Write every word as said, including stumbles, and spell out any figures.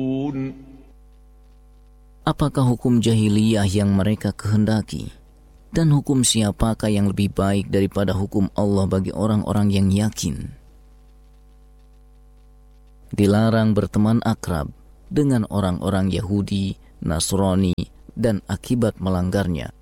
Apakah hukum jahiliyah yang mereka kehendaki? Dan hukum siapakah yang lebih baik daripada hukum Allah bagi orang-orang yang yakin? Dilarang berteman akrab dengan orang-orang Yahudi, Nasrani, dan akibat melanggarnya,